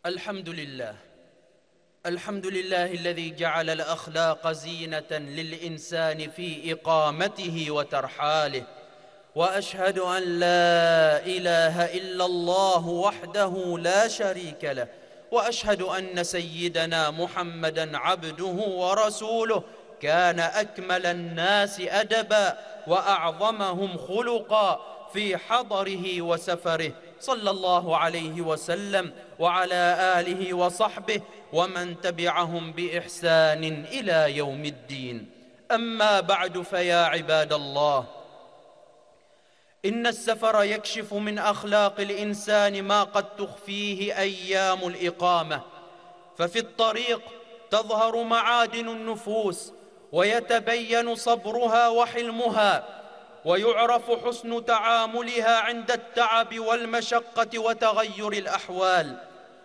الحمد لله. الحمد لله الذي جعل الأخلاق زينة للإنسان في إقامته وترحاله، وأشهد أن لا إله إلا الله وحده لا شريك له، وأشهد أن سيدنا محمدًا عبده ورسوله، كان أكمل الناس أدبًا وأعظمهم خلقًا في حضره وسفره، صلى الله عليه وسلم وعلى آله وصحبه ومن تبعهم بإحسان إلى يوم الدين. أما بعد، فيا عباد الله، إن السفر يكشف من أخلاق الإنسان ما قد تخفيه أيام الإقامة، ففي الطريق تظهر معادن النفوس ويتبين صبرها وحلمها، ويعرف حسن تعاملها عند التعب والمشقة وتغير الأحوال.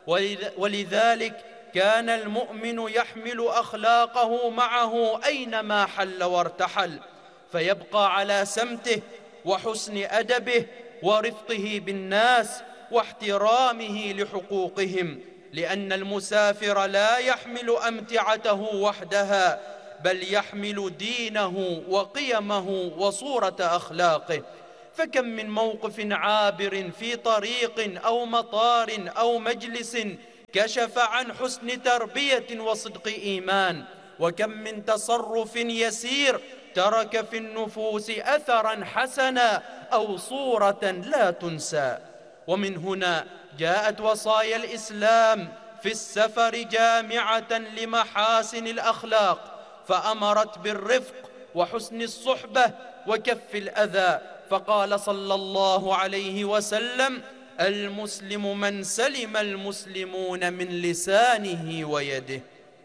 ولذلك كان المؤمن يحمل أخلاقه معه أينما حل وارتحل، فيبقى على سمته وحسن أدبه ورفقه بالناس واحترامه لحقوقهم، لأن المسافر لا يحمل أمتعته وحدها، بل يحمل دينه وقيمه وصورة أخلاقه. فكم من موقف عابر في طريق أو مطار أو مجلس كشف عن حسن تربية وصدق إيمان، وكم من تصرف يسير ترك في النفوس أثرا حسنا أو صورة لا تنسى. ومن هنا جاءت وصايا الإسلام في السفر جامعة لمحاسن الأخلاق، فأمرت بالرفق وحسن الصحبة وكف الأذى، فقال صلى الله عليه وسلم: المسلم من سلم المسلمون من لسانه ويده.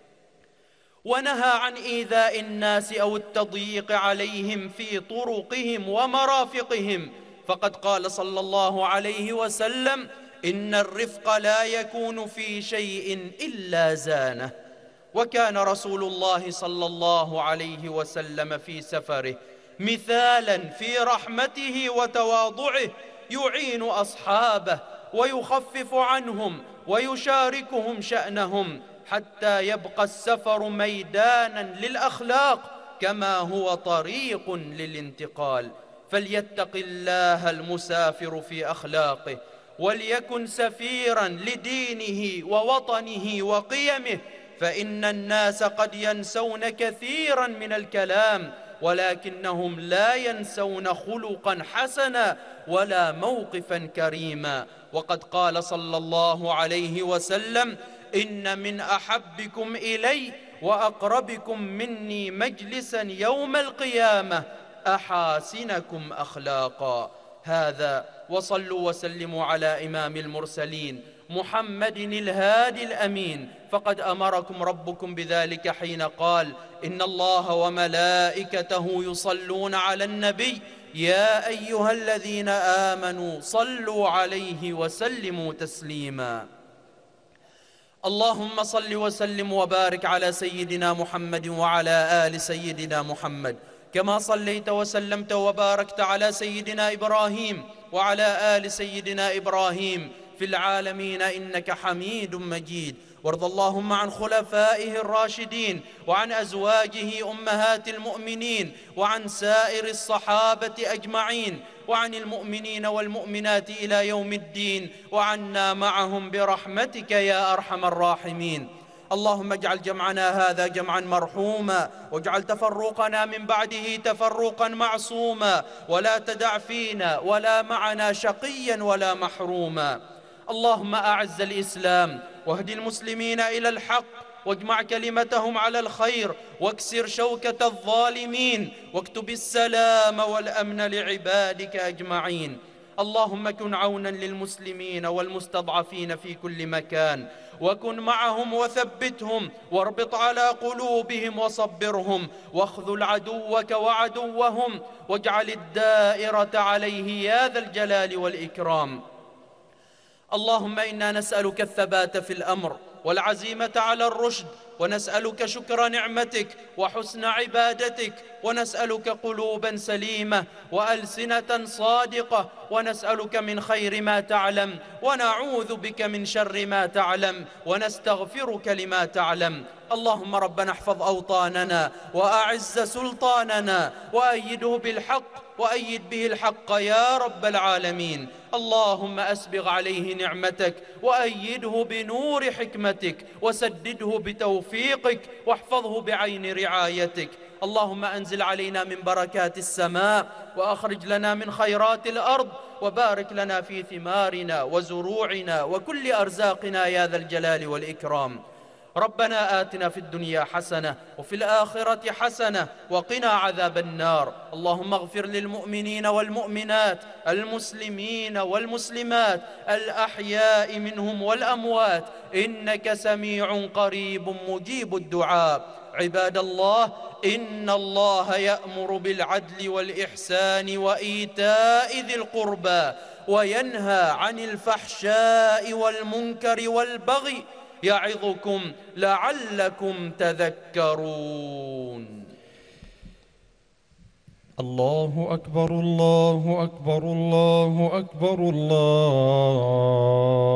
ونهى عن إيذاء الناس أو التضييق عليهم في طرقهم ومرافقهم، فقد قال صلى الله عليه وسلم: إن الرفق لا يكون في شيء إلا زانه. وكان رسول الله صلى الله عليه وسلم في سفره مثالا في رحمته وتواضعه، يعين أصحابه ويخفف عنهم ويشاركهم شأنهم، حتى يبقى السفر ميدانا للأخلاق كما هو طريق للانتقال. فليتق الله المسافر في أخلاقه، وليكن سفيرا لدينه ووطنه وقيمه، فإن الناس قد ينسون كثيرا من الكلام، ولكنهم لا ينسون خلقا حسنا ولا موقفا كريما. وقد قال صلى الله عليه وسلم: إن من أحبكم إلي وأقربكم مني مجلسا يوم القيامة أحاسنكم أخلاقا. هذا، وصلوا وسلموا على إمام المرسلين محمد الهادي الأمين، فقد أمركم ربكم بذلك حين قال: إن الله وملائكته يصلون على النبي يا أيها الذين آمنوا صلوا عليه وسلموا تسليما. اللهم صل وسلم وبارك على سيدنا محمد وعلى آل سيدنا محمد، كما صليت وسلمت وباركت على سيدنا إبراهيم وعلى آل سيدنا إبراهيم في العالمين إنك حميد مجيد. وارض اللهم عن خلفائه الراشدين وعن أزواجه أمهات المؤمنين وعن سائر الصحابة أجمعين وعن المؤمنين والمؤمنات إلى يوم الدين، وعنا معهم برحمتك يا أرحم الراحمين. اللهم اجعل جمعنا هذا جمعا مرحوما، واجعل تفرقنا من بعده تفرقا معصوما، ولا تدع فينا ولا معنا شقيا ولا محروما. اللهم أعز الإسلام واهد المسلمين إلى الحق، واجمع كلمتهم على الخير، واكسر شوكة الظالمين، واكتب السلام والأمن لعبادك أجمعين. اللهم كن عونا للمسلمين والمستضعفين في كل مكان، وكن معهم وثبتهم، واربط على قلوبهم وصبرهم، واخذل عدوك وعدوهم، واجعل الدائرة عليه يا ذا الجلال والإكرام. اللهم إنا نسألك الثبات في الأمر والعزيمة على الرشد، ونسألك شكر نعمتك وحسن عبادتك، ونسألك قلوبا سليمة وألسنة صادقة، ونسألك من خير ما تعلم، ونعوذ بك من شر ما تعلم، ونستغفرك لما تعلم. اللهم ربنا احفظ أوطاننا وأعز سلطاننا وأيده بالحق، وأيد به الحق يا رب العالمين. اللهم أسبغ عليه نعمتك وأيده بنور حكمتك، وسدده بتوفيقك، واحفظه بعين رعايتك. اللهم أنزل علينا من بركات السماء، وأخرج لنا من خيرات الأرض، وبارك لنا في ثمارنا وزروعنا وكل أرزاقنا يا ذا الجلال والإكرام. ربنا آتنا في الدنيا حسنة وفي الآخرة حسنة وقنا عذاب النار. اللهم اغفر للمؤمنين والمؤمنات، المسلمين والمسلمات، الأحياء منهم والأموات، إنك سميع قريب مجيب الدعاء. عباد الله، إن الله يأمر بالعدل والإحسان وإيتاء ذي القربى، وينهى عن الفحشاء والمنكر والبغي، يعظكم لعلكم تذكرون. الله أكبر الله أكبر الله أكبر الله